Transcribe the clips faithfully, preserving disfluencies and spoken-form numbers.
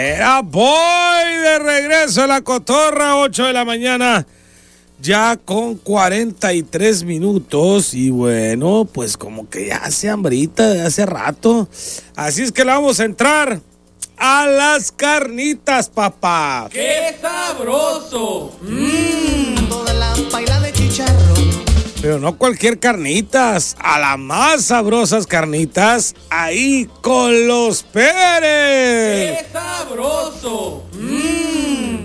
Era voy de regreso a la cotorra, ocho de la mañana, ya con cuarenta y tres minutos. Y bueno, pues como que ya hace hambrita de hace rato. Así es que le vamos a entrar a las carnitas, papá. ¡Qué sabroso! Mmm. Toda la paila de chicharrón. Pero no cualquier carnitas, a las más sabrosas carnitas, ahí con los Pérez. ¡Qué sabroso! Mmm.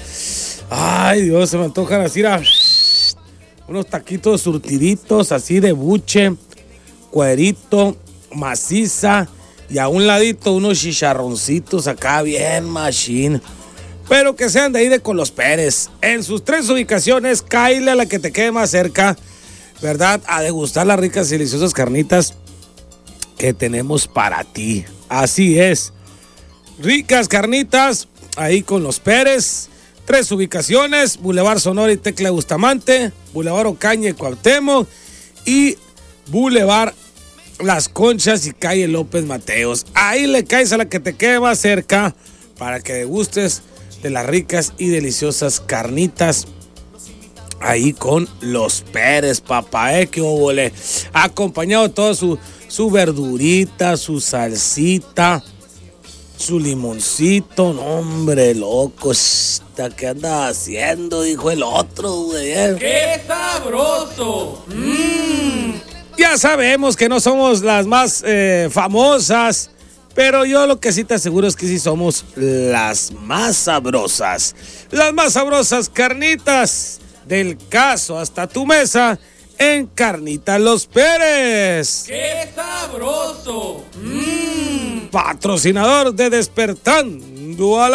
Ay, Dios, se me antojan así a unos taquitos surtiditos, así de buche, cuerito, maciza, y a un ladito unos chicharroncitos acá bien machín. Pero que sean de ahí de con los Pérez. En sus tres ubicaciones, cáile a la que te quede más cerca, ¿verdad? A degustar las ricas y deliciosas carnitas que tenemos para ti. Así es. Ricas carnitas, ahí con los Pérez. Tres ubicaciones, Boulevard Sonora y Tecla Bustamante, Boulevard Ocaña y Cuauhtémoc y Boulevard Las Conchas y calle López Mateos. Ahí le caes a la que te quede más cerca para que degustes de las ricas y deliciosas carnitas ahí con los Pérez, papá, eh, que óvole. Acompañado de toda su, su verdurita, su salsita, su limoncito. No, hombre, loco, esta, ¿qué anda haciendo? Dijo el otro, güey. ¡Qué sabroso! Mmm. Ya sabemos que no somos las más eh, famosas, pero yo lo que sí te aseguro es que sí somos las más sabrosas. Las más sabrosas carnitas del caso hasta tu mesa en Carnitas Los Pérez. ¡Qué sabroso! Mmm. Patrocinador de Despertando a la